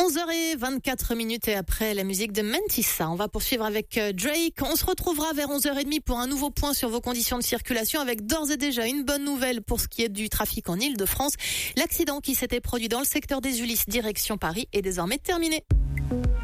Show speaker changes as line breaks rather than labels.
11h24 et après la musique de Mentissa, on va poursuivre avec Drake. On se retrouvera vers 11h30 pour un nouveau point sur vos conditions de circulation avec d'ores et déjà une bonne nouvelle pour ce qui est du trafic en Ile-de-France. L'accident qui s'était produit dans le secteur des Ulysses direction Paris est désormais terminé.